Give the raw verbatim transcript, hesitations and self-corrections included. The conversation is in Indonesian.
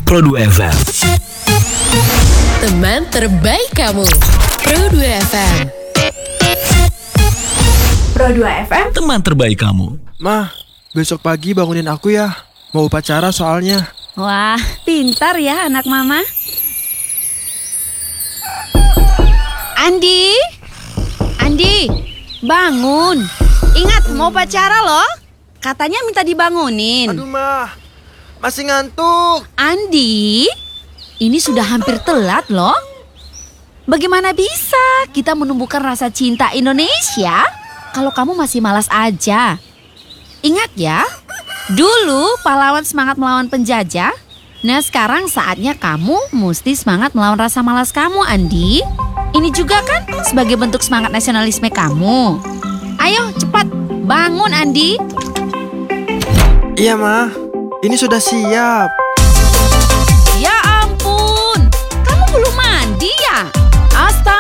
Pro dua F M. Teman terbaik kamu, Pro dua F M. Pro dua F M. Teman terbaik kamu. Mah, besok pagi bangunin aku ya. Mau upacara soalnya. Wah, pintar ya anak mama. Andi, Andi, bangun. Ingat mau upacara loh. Katanya minta dibangunin. Aduh mah, masih ngantuk. Andi, ini sudah hampir telat loh. Bagaimana bisa kita menumbuhkan rasa cinta Indonesia kalau kamu masih malas aja? Ingat ya, dulu pahlawan semangat melawan penjajah. Nah sekarang saatnya kamu mesti semangat melawan rasa malas kamu, Andi. Ini juga kan sebagai bentuk semangat nasionalisme kamu. Ayo cepat, bangun Andi. Iya mah, ini sudah siap.